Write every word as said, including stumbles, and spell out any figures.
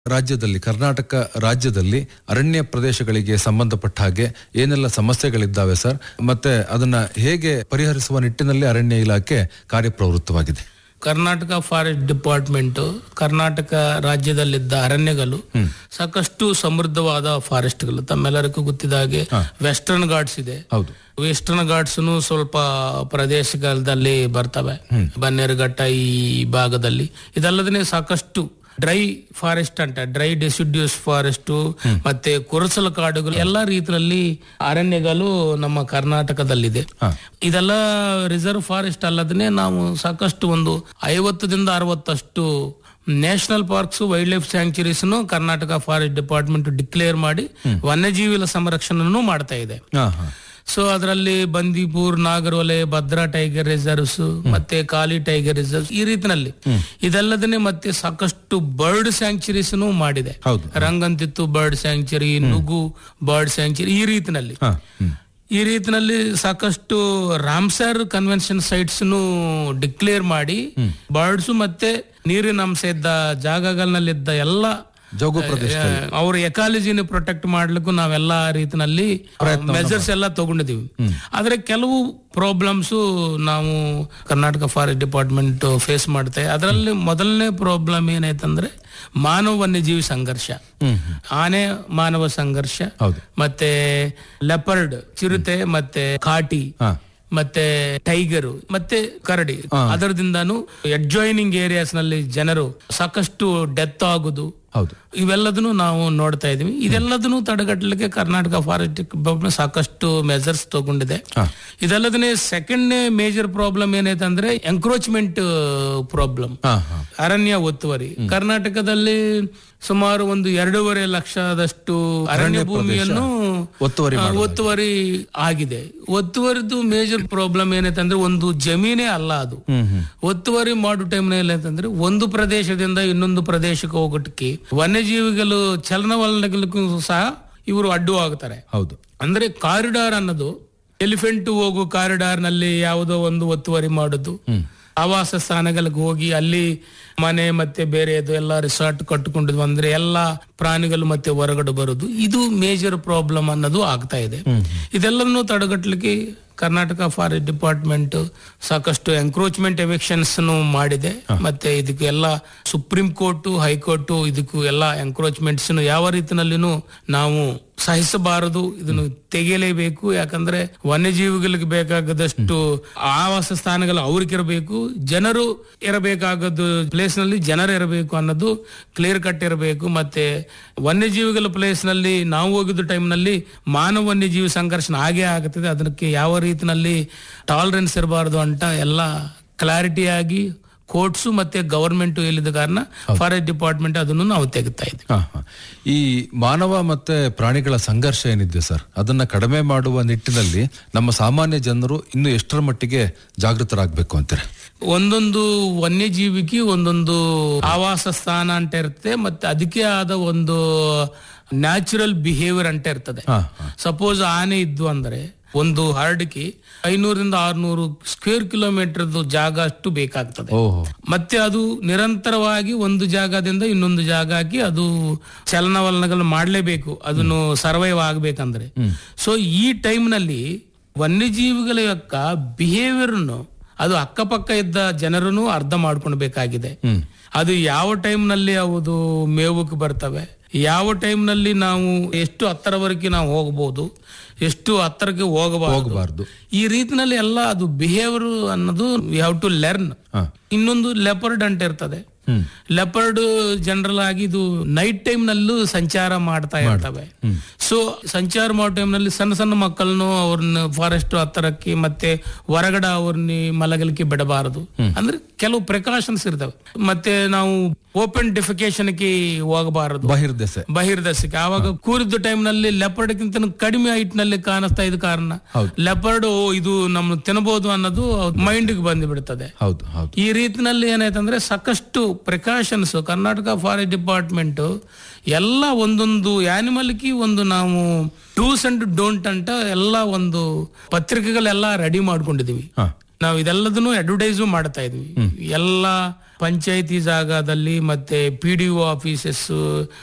ರಾಜ್ಯದಲ್ಲಿ ಕರ್ನಾಟಕ ರಾಜ್ಯದಲ್ಲಿ ಅರಣ್ಯ ಪ್ರದೇಶಗಳಿಗೆ ಸಂಬಂಧಪಟ್ಟ ಹಾಗೆ ಏನೆಲ್ಲ ಸಮಸ್ಯೆಗಳಿದ್ದಾವೆ ಸರ್, ಮತ್ತೆ ಅದನ್ನ ಹೇಗೆ ಪರಿಹರಿಸುವ ನಿಟ್ಟಿನಲ್ಲಿ ಅರಣ್ಯ ಇಲಾಖೆ ಕಾರ್ಯಪ್ರವೃತ್ತವಾಗಿದೆ? ಕರ್ನಾಟಕ ಫಾರೆಸ್ಟ್ ಡಿಪಾರ್ಟ್ಮೆಂಟ್ ಕರ್ನಾಟಕ ರಾಜ್ಯದಲ್ಲಿದ್ದ ಅರಣ್ಯಗಳು ಸಾಕಷ್ಟು ಸಮೃದ್ಧವಾದ ಫಾರೆಸ್ಟ್ಗಳು ತಮ್ಮೆಲ್ಲರಿಗೂ ಗೊತ್ತಿದ ಹಾಗೆ ವೆಸ್ಟರ್ನ್ ಘಾಟ್ಸ್ ಇದೆ. ಹೌದು, ವೆಸ್ಟರ್ನ್ ಘಾಟ್ಸ್ ಸ್ವಲ್ಪ ಪ್ರದೇಶಗಳಲ್ಲಿ ಬರ್ತವೆ, ಬನ್ನೇರುಘಟ್ಟ ಈ ಭಾಗದಲ್ಲಿ. ಇದಲ್ಲದೇ ಸಾಕಷ್ಟು ಡ್ರೈ ಫಾರೆಸ್ಟ್ ಅಂತ ಡ್ರೈ ಡೆಸಿಡ್ಯೂಸ್ ಫಾರೆಸ್ಟ್ ಮತ್ತೆ ಕುರಸಲ ಕಾಡುಗಳು ಎಲ್ಲಾ ರೀತಿಯಲ್ಲಿ ಅರಣ್ಯಗಳು ನಮ್ಮ ಕರ್ನಾಟಕದಲ್ಲಿದೆ. ಇದೆಲ್ಲ ರಿಸರ್ವ್ ಫಾರೆಸ್ಟ್ ಅಲ್ಲದೇ ನಾವು ಸಾಕಷ್ಟು ಒಂದು ಐವತ್ತರಿಂದ ಅರವತ್ತಷ್ಟು national parks wild life sanctuaries Karnataka forest department declare ಮಾಡಿ ವನ್ಯಜೀವಿಗಳ ಸಂರಕ್ಷಣೆಯನ್ನು ಮಾಡ್ತಾ ಇದೆ. ಸೊ ಅದರಲ್ಲಿ ಬಂದೀಪುರ್, ನಾಗರಹೊಳೆ, ಭದ್ರಾ ಟೈಗರ್ ರಿಸರ್ವ್ಸ್ ಮತ್ತೆ ಕಾಲಿ ಟೈಗರ್ ರಿಸರ್ವ್ಸ್ ಈ ರೀತಿನಲ್ಲಿ ಇದಲ್ಲದೇ ಮತ್ತೆ ಸಾಕಷ್ಟು ಬರ್ಡ್ ಸ್ಯಾಂಕ್ಚುರೀಸ್ ಮಾಡಿದೆ. ರಂಗಂತಿತ್ತು bird sanctuary, Nugu bird sanctuary ಈ ರೀತಿನಲ್ಲಿ ಈ ರೀತಿನಲ್ಲಿ ಸಾಕಷ್ಟು ರಾಮ್ಸರ್ ಕನ್ವೆನ್ಷನ್ ಸೈಟ್ಸ್ ಡಿಕ್ಲೇರ್ ಮಾಡಿ ಬರ್ಡ್ಸ್ ಮತ್ತೆ ನೀರಿನ ಅಂಶ ಇದ್ದ ಜಾಗಗಳಲ್ಲಿದ್ದ ಎಲ್ಲ ಜೋಗು ಪ್ರದೇಶ ಅವ್ರ ಎಕಾಲಜಿನ ಪ್ರೊಟೆಕ್ಟ್ ಮಾಡ್ಲಿಕ್ಕೂ ನಾವೆಲ್ಲಾ ರೀತಿನಲ್ಲಿ ಮೆಜರ್ಸ್ ಎಲ್ಲ ತಗೊಂಡಿದೀವಿ. ಆದ್ರೆ ಕೆಲವು ಪ್ರಾಬ್ಲಮ್ಸ್ ನಾವು ಕರ್ನಾಟಕ ಫಾರೆಸ್ಟ್ ಡಿಪಾರ್ಟ್ಮೆಂಟ್ ಫೇಸ್ ಮಾಡ್ತೇವೆ. ಅದರಲ್ಲಿ ಮೊದಲನೇ ಪ್ರಾಬ್ಲಮ್ ಏನಾಯ್ತಂದ್ರೆ ಮಾನವ ವನ್ಯಜೀವಿ ಸಂಘರ್ಷ, ಆನೆ ಮಾನವ ಸಂಘರ್ಷ, ಮತ್ತೆ ಲೆಪರ್ಡ್ ಚಿರತೆ, ಮತ್ತೆ ಕಾಟಿ, ಮತ್ತೆ ಟೈಗರು, ಮತ್ತೆ ಕರಡಿ. ಅದರದಿಂದಾನು ಅಡ್ಜಾಯ್ನಿಂಗ್ ಏರಿಯಾಸ್ ನಲ್ಲಿ ಜನರು ಸಾಕಷ್ಟು ಡೆತ್ ಆಗುದು, ಇವೆಲ್ಲದನ್ನು ನಾವು ನೋಡ್ತಾ ಇದೀವಿ. ಇದೆಲ್ಲದನ್ನು ತಡೆಗಟ್ಟಲಿಕ್ಕೆ ಕರ್ನಾಟಕ ಫಾರೆಸ್ಟ್ ಡಿಪಾರ್ಟ್ಮೆಂಟ್ ಸಾಕಷ್ಟು ಮೆಜರ್ಸ್ ತಗೊಂಡಿದೆ. ಇದಲ್ಲದೇ ಸೆಕೆಂಡ್ ಮೇಜರ್ ಪ್ರಾಬ್ಲಮ್ ಏನೈತೆ ಅಂದ್ರೆ ಎಂಕ್ರೋಚ್ಮೆಂಟ್ ಪ್ರಾಬ್ಲಮ್, ಅರಣ್ಯ ಒತ್ತುವರಿ. ಕರ್ನಾಟಕದಲ್ಲಿ ಸುಮಾರು ಒಂದು ಎರಡೂವರೆ ಲಕ್ಷದಷ್ಟು ಅರಣ್ಯ ಭೂಮಿಯನ್ನು ಒತ್ತುವರಿ ಒತ್ತುವರಿ ಆಗಿದೆ. ಒತ್ತುವರಿದು ಮೇಜರ್ ಪ್ರಾಬ್ಲಮ್ ಏನೈತೆ ಅಂದ್ರೆ ಒಂದು ಜಮೀನೇ ಅಲ್ಲ, ಅದು ಒತ್ತುವರಿ ಮಾಡೋ ಟೈಮ್ನಲ್ಲಿ ಅಂತಂದ್ರೆ ಒಂದು ಪ್ರದೇಶದಿಂದ ಇನ್ನೊಂದು ಪ್ರದೇಶಕ್ಕೆ ಹೋಗೋಟಕ್ಕೆ ವನ್ಯಜೀವಿಗಳು ಚಲನವಲನಗಳಿಗೂ ಸಹ ಇವರು ಅಡ್ಡು ಆಗ್ತಾರೆ. ಹೌದು, ಅಂದ್ರೆ ಕಾರಿಡಾರ್ ಅನ್ನೋದು ಎಲಿಫೆಂಟ್ ಹೋಗೋ ಕಾರಿಡಾರ್ ನಲ್ಲಿ ಯಾವುದೋ ಒಂದು ಒತ್ತುವರಿ ಮಾಡುದು, ಆವಾಸ ಸ್ಥಾನಗಳಿಗೆ ಹೋಗಿ ಅಲ್ಲಿ ಮನೆ ಮತ್ತೆ ಬೇರೆ ಎಲ್ಲ ರಿಸಾರ್ಟ್ ಕಟ್ಟಿಕೊಂಡಿದ್ವು ಅಂದ್ರೆ ಎಲ್ಲಾ ಪ್ರಾಣಿಗಳು ಮತ್ತೆ ಹೊರಗಡೆ ಬರುದು, ಇದು ಮೇಜರ್ ಪ್ರಾಬ್ಲಮ್ ಅನ್ನೋದು ಆಗ್ತಾ ಇದೆ. ಇದೆಲ್ಲವನ್ನು ತಡೆಗಟ್ಟಲಿಕ್ಕೆ ಕರ್ನಾಟಕ ಫಾರೆಸ್ಟ್ ಡಿಪಾರ್ಟ್ಮೆಂಟ್ ಸಾಕಷ್ಟು ಎಂಕ್ರೋಚ್ಮೆಂಟ್ ಎವಿಕ್ಷನ್ಸ್ ಮಾಡಿದೆ. ಮತ್ತೆ ಇದಕ್ಕೆ ಎಲ್ಲ ಸುಪ್ರೀಂ ಕೋರ್ಟ್, ಹೈಕೋರ್ಟ್ ಇದಕ್ಕೂ ಎಲ್ಲ ಎಂಕ್ರೋಚ್ಮೆಂಟ್ಸ್ ಯಾವ ರೀತಿನಲ್ಲಿನೂ ನಾವು ಸಹಿಸಬಾರದು, ಇದನ್ನು ತೆಗೆಯಲೇಬೇಕು. ಯಾಕಂದ್ರೆ ವನ್ಯಜೀವಿಗಳಿಗೆ ಬೇಕಾಗದಷ್ಟು ಆವಾಸ ಸ್ಥಾನಗಳು ಅವ್ರಿಗಿರಬೇಕು, ಜನರು ಇರಬೇಕಾಗದ್ದು ಪ್ಲೇಸ್ ನಲ್ಲಿ ಜನರು ಇರಬೇಕು ಅನ್ನೋದು ಕ್ಲಿಯರ್ ಕಟ್ ಇರಬೇಕು. ಮತ್ತೆ ವನ್ಯಜೀವಿಗಳ ಪ್ಲೇಸ್ ನಲ್ಲಿ ನಾವು ಹೋಗಿದ್ದ ಟೈಮ್ ನಲ್ಲಿ ಮಾನವ ವನ್ಯಜೀವಿ ಸಂಘರ್ಷಣ ಆಗೇ ಆಗುತ್ತದೆ. ಅದಕ್ಕೆ ಯಾವ ರೀತಿನಲ್ಲಿ ಟಾಲರೆನ್ಸ್ ಇರಬಾರದು ಅಂತ ಎಲ್ಲ ಕ್ಲಾರಿಟಿಯಾಗಿ ಕೋರ್ಟ್ಸ್ ಮತ್ತೆ ಗವರ್ಮೆಂಟ್ ಹೇಳಿದ ಕಾರಣ ಫಾರೆಸ್ಟ್ ಡಿಪಾರ್ಟ್ಮೆಂಟ್ ಅದನ್ನು ನಾವು ತೆಗಿತಾ ಇದ್ದೀವಿ. ಈ ಮಾನವ ಮತ್ತೆ ಪ್ರಾಣಿಗಳ ಸಂಘರ್ಷ ಏನಿದೆ ಸರ್, ಅದನ್ನ ಕಡಿಮೆ ಮಾಡುವ ನಿಟ್ಟಿನಲ್ಲಿ ನಮ್ಮ ಸಾಮಾನ್ಯ ಜನರು ಇನ್ನು ಎಷ್ಟರ ಮಟ್ಟಿಗೆ ಜಾಗೃತರಾಗಬೇಕು ಅಂತಾರೆ? ಒಂದೊಂದು ವನ್ಯಜೀವಿಗೆ ಒಂದೊಂದು ಆವಾಸ ಸ್ಥಾನ ಅಂತ ಇರುತ್ತೆ, ಮತ್ತೆ ಅದಕ್ಕೆ ಆದ ಒಂದು ನ್ಯಾಚುರಲ್ ಬಿಹೇವಿಯರ್ ಅಂತ ಇರ್ತದೆ. ಸಪೋಸ್ ಆನೆ ಇದ್ದು ಅಂದ್ರೆ ಒಂದು ಹರಡಿಕೆ ಐನೂರಿಂದ ಆರ್ನೂರು ಸ್ಕ್ವೇರ್ ಕಿಲೋಮೀಟರ್ ಜಾಗ ಅಷ್ಟು ಬೇಕಾಗ್ತದೆ. ಮತ್ತೆ ಅದು ನಿರಂತರವಾಗಿ ಒಂದು ಜಾಗದಿಂದ ಇನ್ನೊಂದು ಜಾಗಕ್ಕೆ ಅದು ಚಲನವಲನಗಳು ಮಾಡ್ಲೇಬೇಕು, ಅದನ್ನು ಸರ್ವೈವ್ ಆಗ್ಬೇಕಂದ್ರೆ. ಸೊ ಈ ಟೈಮ್ ನಲ್ಲಿ ವನ್ಯಜೀವಿಗಳ యొక్క ಬಿಹೇವಿಯರ್ ಅದು ಅಕ್ಕಪಕ್ಕ ಇದ್ದ ಜನರನ್ನು ಅರ್ಥ ಮಾಡ್ಕೊಳ್ಬೇಕಾಗಿದೆ. ಅದು ಯಾವ ಟೈಮ್ ನಲ್ಲಿ ಅವು ಮೇವಕ್ಕೆ ಬರ್ತವೆ, ಯಾವ ಟೈಮ್ ನಲ್ಲಿ ನಾವು ಎಷ್ಟು ಹತ್ತರವರೆಗೆ ನಾವು ಹೋಗಬಹುದು, ಎಷ್ಟು ಹತ್ತರಕ್ಕೆ ಹೋಗಬಾರದು, ಈ ರೀತಿನಲ್ಲಿ ಎಲ್ಲ ಅದು ಬಿಹೇವಿಯರ್ ಅನ್ನೋದು ವಿ ಹ್ಯಾವ್ ಟು ಲರ್ನ್. ಇನ್ನೊಂದು ಲೆಪರ್ಡ್ ಅಂತ ಇರ್ತದೆ. ಲೆಪರ್ಡ್ ಜನರಲ್ ಆಗಿ ಇದು ನೈಟ್ ಟೈಮ್ ನಲ್ಲೂ ಸಂಚಾರ ಮಾಡ್ತಾ ಇರ್ತವೆ. ಸೊ ಸಂಚಾರ ಮಾಡೋ ಟೈಮ್ ನಲ್ಲಿ ಸಣ್ಣ ಸಣ್ಣ ಮಕ್ಕಳನ್ನು ಅವ್ರನ್ನ ಫಾರೆಸ್ಟ್ ಹತ್ತರಕ್ಕೆ ಮತ್ತೆ ಹೊರಗಡೆ ಅವ್ರನ್ನ ಮಲಗಲಿಕ್ಕೆ ಬಿಡಬಾರದು. ಅಂದ್ರೆ ಕೆಲವು ಪ್ರಿಕಾಷನ್ಸ್ ಇರ್ತವೆ. ಮತ್ತೆ ನಾವು ಓಪನ್ ಡಿಫಿಕೇಶನ್ಗೆ ಹೋಗಬಾರದು, ಬಹಿರ್ದೆಸೆ ಬಹಿರ್ದೆಸೆಗೆ. ಆವಾಗ ಕೂರಿದ್ದ ಟೈಮ್ ನಲ್ಲಿ ಲೆಪರ್ಡ್ ಗಿಂತ ಕಡಿಮೆ ಹೈಟ್ ನಲ್ಲಿ ಕಾಣಿಸ್ತಾ ಇದ್ದ ಕಾರಣ ಲೆಪರ್ಡ್ ಇದು ನಮ್ಮ ತಿನ್ನಬಹುದು ಅನ್ನೋದು ಮೈಂಡ್ ಗೆ ಬಂದು ಬಿಡ್ತದೆ. ಈ ರೀತಿನಲ್ಲಿ ಏನಾಯ್ತಂದ್ರೆ ಸಾಕಷ್ಟು ಪ್ರಿಕಾಷನ್ಸ್ ಕರ್ನಾಟಕ ಫಾರೆಸ್ಟ್ ಡಿಪಾರ್ಟ್ಮೆಂಟ್ ಎಲ್ಲ ಒಂದೊಂದು ಆನಿಮಲ್ಗೆ ಒಂದು ನಾವು ಡೂಸ್ ಅಂಡ್ ಡೋಂಟ್ ಅಂತ ಎಲ್ಲ ಒಂದು ಪತ್ರಿಕೆಗಳೆಲ್ಲ ರೆಡಿ ಮಾಡ್ಕೊಂಡಿದೀವಿ. ನಾವು ಇದೆಲ್ಲದನ್ನು ಅಡ್ವರ್ಟೈಸ್ ಮಾಡ್ತಾ ಇದೀವಿ. ಎಲ್ಲ ಪಂಚಾಯತಿ ಜಾಗದಲ್ಲಿ ಮತ್ತೆ ಪಿ ಡಿ ಒ ಆಫೀಸಸ್